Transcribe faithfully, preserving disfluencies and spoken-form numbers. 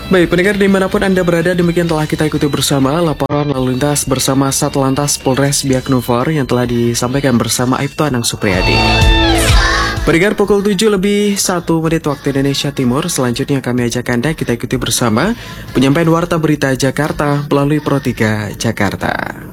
Baik, pendengar dimanapun Anda berada, demikian telah kita ikuti bersama laporan lalu lintas bersama Satlantas Polres Biak Numfor yang telah disampaikan bersama Aibtu Anang Supriyadi. Pendengar, pukul tujuh lebih satu menit waktu Indonesia Timur. Selanjutnya kami ajak Anda kita ikuti bersama penyampaian Warta Berita Jakarta melalui Pro tiga Jakarta.